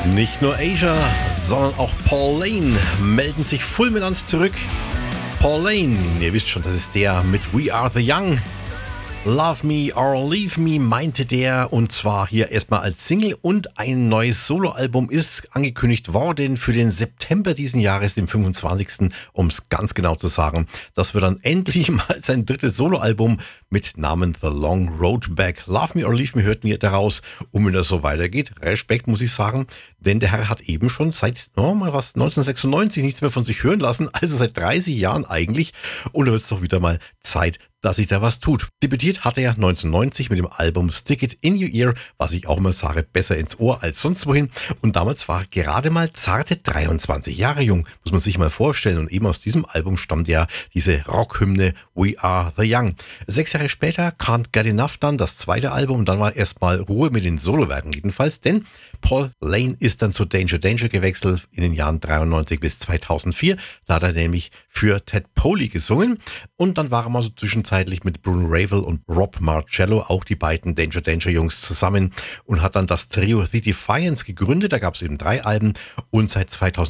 Nicht nur Asia, sondern auch Paul Lane melden sich fulminant zurück. Paul Lane, ihr wisst schon, das ist der mit We Are The Young. Love Me or Leave Me meinte der, und zwar hier erstmal als Single, und ein neues Soloalbum ist angekündigt worden für den September diesen Jahres, den 25. um es ganz genau zu sagen. Das wird dann endlich mal sein drittes Soloalbum mit Namen The Long Road Back. Love Me or Leave Me hörten wir daraus, und wenn das so weitergeht, Respekt muss ich sagen, denn der Herr hat eben schon seit 1996 nichts mehr von sich hören lassen, also seit 30 Jahren eigentlich, und da wird es doch wieder mal Zeit, dass sich da was tut. Debütiert hat er 1990 mit dem Album Stick It In Your Ear, was ich auch immer sage, besser ins Ohr als sonst wohin. Und damals war er gerade mal zarte 23 Jahre jung, muss man sich mal vorstellen. Und eben aus diesem Album stammt ja diese Rockhymne We Are The Young. 6 Jahre später Can't Get Enough dann, das zweite Album. Dann war erstmal Ruhe mit den Solowerken jedenfalls, denn Paul Lane ist dann zu Danger Danger gewechselt in den Jahren 93 bis 2004. Da hat er nämlich für Ted Poley gesungen. Und dann war er mal so zwischenzeitlich mit Bruno Ravel und Rob Marcello, auch die beiden Danger Danger Jungs, zusammen, und hat dann das Trio The Defiance gegründet. Da gab es eben 3 Alben, und seit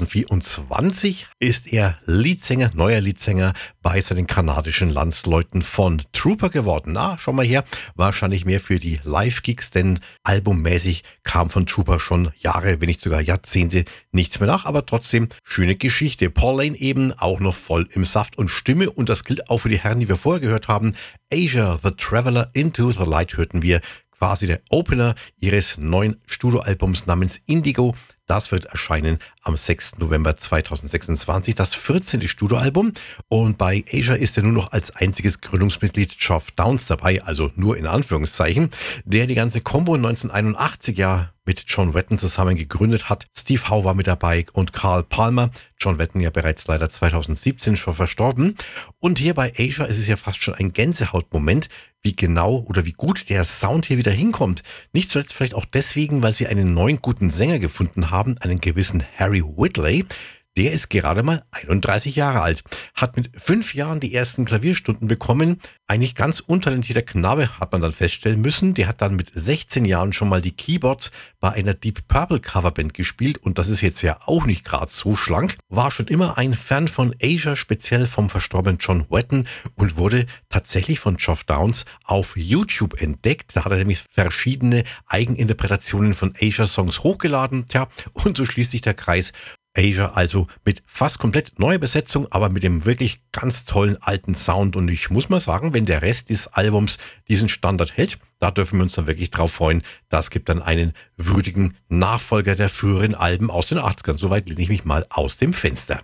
2024 ist er neuer Leadsänger bei seinen kanadischen Landsleuten von Trooper geworden. Na, schau mal her, wahrscheinlich mehr für die Live-Gigs, denn albummäßig kam von Trooper schon Jahre, wenn nicht sogar Jahrzehnte nichts mehr nach, aber trotzdem schöne Geschichte. Paul Lane eben auch noch voll im Saft und Stimme, und das gilt auch für die Herren, die wir vorher gehört haben. Asia, The Traveler Into the Light hörten wir, quasi der Opener ihres neuen Studioalbums namens Indigo. Das wird erscheinen am 6. November 2026, das 14. Studioalbum. Und bei Asia ist er nur noch als einziges Gründungsmitglied Geoff Downes dabei, also nur in Anführungszeichen, der die ganze Combo 1981 ja mit John Wetton zusammen gegründet hat. Steve Howe war mit dabei und Carl Palmer. John Wetton ja bereits leider 2017 schon verstorben. Und hier bei Asia ist es ja fast schon ein Gänsehautmoment, wie genau oder wie gut der Sound hier wieder hinkommt. Nicht zuletzt vielleicht auch deswegen, weil sie einen neuen guten Sänger gefunden haben, einen gewissen Harry Whitley. Der ist gerade mal 31 Jahre alt, hat mit 5 Jahren die ersten Klavierstunden bekommen. Eigentlich ganz untalentierter Knabe, hat man dann feststellen müssen. Der hat dann mit 16 Jahren schon mal die Keyboards bei einer Deep Purple Coverband gespielt, und das ist jetzt ja auch nicht gerade so schlank. War schon immer ein Fan von Asia, speziell vom verstorbenen John Wetton, und wurde tatsächlich von Geoff Downes auf YouTube entdeckt. Da hat er nämlich verschiedene Eigeninterpretationen von Asia-Songs hochgeladen. Tja, und so schließt sich der Kreis. Asia also mit fast komplett neuer Besetzung, aber mit dem wirklich ganz tollen alten Sound. Und ich muss mal sagen, wenn der Rest des Albums diesen Standard hält, da dürfen wir uns dann wirklich drauf freuen. Das gibt dann einen würdigen Nachfolger der früheren Alben aus den 80ern. Soweit lehne ich mich mal aus dem Fenster.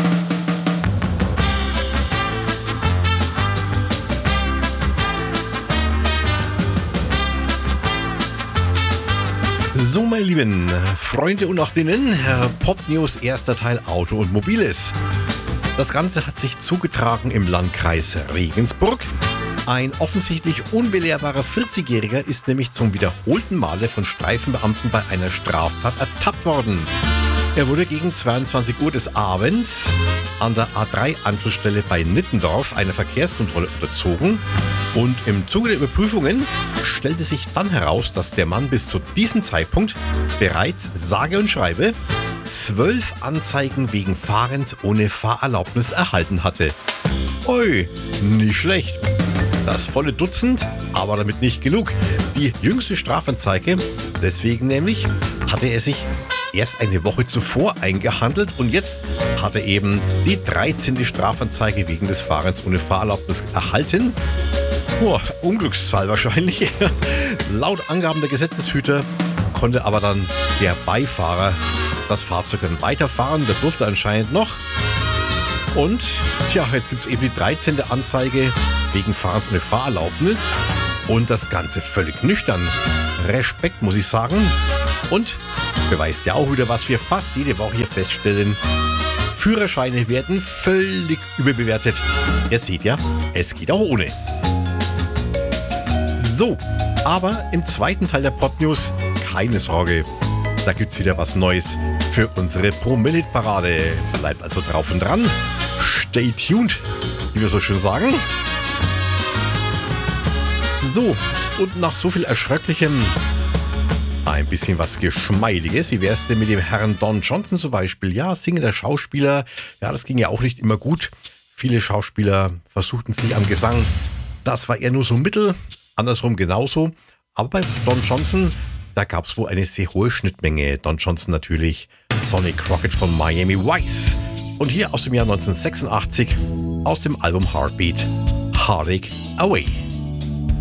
So, meine lieben Freunde und auch denen, Pop News, erster Teil Auto und Mobiles. Das Ganze hat sich zugetragen im Landkreis Regensburg. Ein offensichtlich unbelehrbarer 40-Jähriger ist nämlich zum wiederholten Male von Streifenbeamten bei einer Straftat ertappt worden. Er wurde gegen 22 Uhr des Abends an der A3-Anschlussstelle bei Nittendorf einer Verkehrskontrolle unterzogen, und im Zuge der Überprüfungen stellte sich dann heraus, dass der Mann bis zu diesem Zeitpunkt bereits, sage und schreibe, 12 Anzeigen wegen Fahrens ohne Fahrerlaubnis erhalten hatte. Ui, nicht schlecht. Das volle Dutzend, aber damit nicht genug. Die jüngste Strafanzeige, deswegen nämlich, hatte er sich erst eine Woche zuvor eingehandelt, und jetzt hat er eben die 13. Strafanzeige wegen des Fahrens ohne Fahrerlaubnis erhalten. Unglückszahl wahrscheinlich. Laut Angaben der Gesetzeshüter konnte aber dann der Beifahrer das Fahrzeug dann weiterfahren. Der durfte anscheinend noch. Und jetzt gibt es eben die 13. Anzeige wegen Fahrens ohne Fahrerlaubnis. Und das Ganze völlig nüchtern. Respekt, muss ich sagen. Und beweist ja auch wieder, was wir fast jede Woche hier feststellen. Führerscheine werden völlig überbewertet. Ihr seht ja, es geht auch ohne. So, aber im zweiten Teil der Pop-News keine Sorge. Da gibt's wieder was Neues für unsere Pro-Minute-Parade. Bleibt also drauf und dran. Stay tuned, wie wir so schön sagen. So, und nach so viel Erschröcklichem Ein bisschen was Geschmeidiges. Wie wär's denn mit dem Herrn Don Johnson zum Beispiel? Ja, singender Schauspieler. Ja, das ging ja auch nicht immer gut. Viele Schauspieler versuchten sich am Gesang. Das war eher nur so mittel. Andersrum genauso. Aber bei Don Johnson, da gab es wohl eine sehr hohe Schnittmenge. Don Johnson natürlich, Sonny Crockett von Miami Vice. Und hier aus dem Jahr 1986, aus dem Album Heartbeat, Heartache Away.